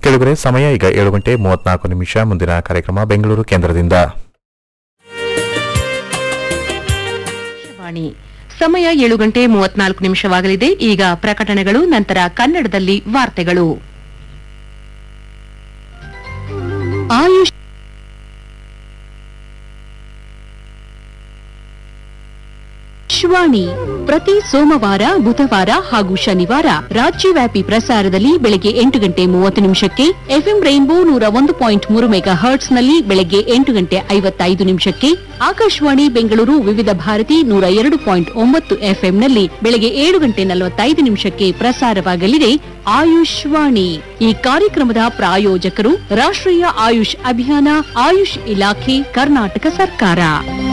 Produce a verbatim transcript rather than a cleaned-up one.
ಕೆಳಗಡೆ ಸಮಯ ಈಗ ಏಳು ಗಂಟೆ ಮೂವತ್ನಾಲ್ಕು ನಿಮಿಷ. ಮುಂದಿನ ಕಾರ್ಯಕ್ರಮ ಬೆಂಗಳೂರು ಕೇಂದ್ರದಿಂದ. ಸಮಯ ಏಳು ಗಂಟೆ ಮೂವತ್ನಾಲ್ಕು ನಿಮಿಷವಾಗಲಿದೆ. ಈಗ ಪ್ರಕಟಣೆಗಳು, ನಂತರ ಕನ್ನಡದಲ್ಲಿ ವಾರ್ತೆಗಳು. ಆಯುಷ್ ವಾಣಿ ಪ್ರತಿ ಸೋಮವಾರ, ಬುಧವಾರ ಹಾಗೂ ಶನಿವಾರ ರಾಜ್ಯವ್ಯಾಪಿ ಪ್ರಸಾರದಲ್ಲಿ ಬೆಳಗ್ಗೆ ಎಂಟು ಗಂಟೆ ಮೂವತ್ತು ನಿಮಿಷಕ್ಕೆ, ಎಫ್ಎಂ ರೈನ್ಬೋ ನೂರ ಒಂದು ಪಾಯಿಂಟ್ ಮೂರು ಮೆಗಾ ಹರ್ಟ್ಸ್ನಲ್ಲಿ ಬೆಳಗ್ಗೆ ಎಂಟು ಗಂಟೆ ಐವತ್ತೈದು ನಿಮಿಷಕ್ಕೆ, ಆಕಾಶವಾಣಿ ಬೆಂಗಳೂರು ವಿವಿಧ ಭಾರತಿ ನೂರ ಎರಡು ಪಾಯಿಂಟ್ ಒಂಬತ್ತು ಎಫ್ಎಂನಲ್ಲಿ ಬೆಳಗ್ಗೆ ಏಳು ಗಂಟೆ ನಲವತ್ತೈದು ನಿಮಿಷಕ್ಕೆ ಪ್ರಸಾರವಾಗಲಿದೆ ಆಯುಷ್ ವಾಣಿ. ಈ ಕಾರ್ಯಕ್ರಮದ ಪ್ರಾಯೋಜಕರು ರಾಷ್ಟ್ರೀಯ ಆಯುಷ್ ಅಭಿಯಾನ, ಆಯುಷ್ ಇಲಾಖೆ, ಕರ್ನಾಟಕ ಸರ್ಕಾರ.